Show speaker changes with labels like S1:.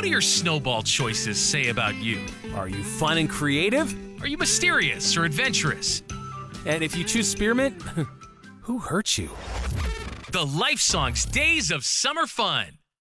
S1: What do your snowball choices say about you?
S2: Are you fun and creative?
S1: Are you mysterious or adventurous?
S2: And if you choose spearmint, who hurt you?
S1: The Life Songs Days of Summer Fun.